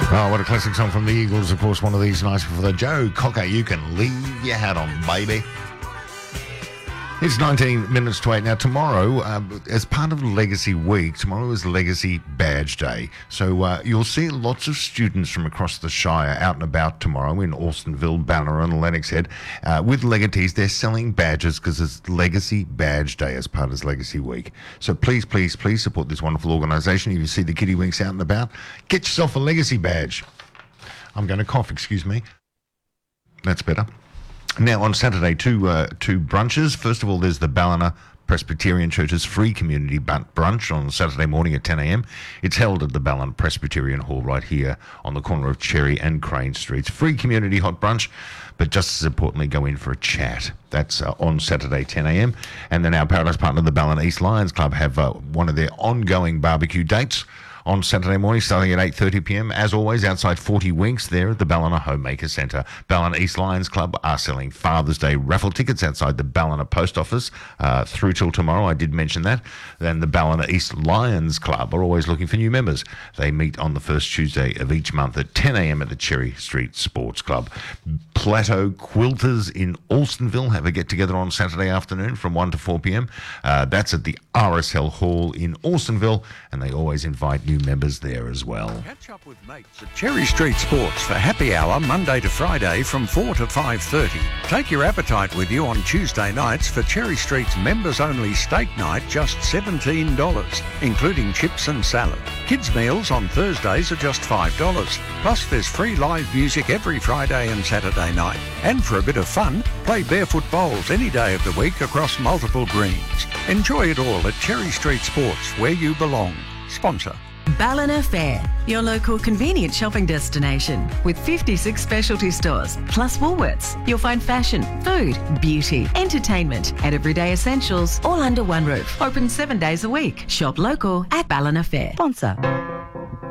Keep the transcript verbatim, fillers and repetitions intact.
Oh, what a classic song from the Eagles. Of course, one of these nights for the Joe Cocker. You can leave your hat on, baby. It's nineteen minutes to eight. Now, tomorrow, uh, as part of Legacy Week, tomorrow is Legacy Badge Day. So uh, you'll see lots of students from across the Shire out and about tomorrow in Alstonville, Ballina and Lennox Head. Uh, with Legatees, they're selling badges because it's Legacy Badge Day as part of Legacy Week. So please, please, please support this wonderful organisation. If you see the Kitty Winks out and about, get yourself a Legacy badge. I'm going to cough, excuse me. That's better. Now, on Saturday, two uh, two brunches. First of all, there's the Ballina Presbyterian Church's free community brunch on Saturday morning at ten a.m. It's held at the Ballina Presbyterian Hall right here on the corner of Cherry and Crane Streets. Free community hot brunch, but just as importantly, go in for a chat. That's uh, on Saturday, ten a.m. And then our Paradise partner, the Ballina East Lions Club, have uh, one of their ongoing barbecue dates on Saturday morning, starting at eight thirty p.m. As always, outside forty Winks there at the Ballina Homemaker Centre. Ballina East Lions Club are selling Father's Day raffle tickets outside the Ballina Post Office uh, through till tomorrow. I did mention that. Then the Ballina East Lions Club are always looking for new members. They meet on the first Tuesday of each month at ten a.m. at the Cherry Street Sports Club. Plateau Quilters in Alstonville have a get-together on Saturday afternoon from one to four p.m. Uh, that's at the R S L Hall in Alstonville, and they always invite new members there as well. Catch up with mates at Cherry Street Sports for happy hour Monday to Friday from four to five thirty. Take your appetite with you on Tuesday nights for Cherry Street's members-only steak night, just seventeen dollars, including chips and salad. Kids' meals on Thursdays are just five dollars. Plus, there's free live music every Friday and Saturday night. And for a bit of fun, play barefoot bowls any day of the week across multiple greens. Enjoy it all at Cherry Street Sports, where you belong. Sponsor. Ballina Fair, your local convenient shopping destination with fifty-six specialty stores plus Woolworths. You'll find fashion, food, beauty, entertainment and everyday essentials all under one roof. Open seven days a week. Shop local at Ballina Fair. Sponsor.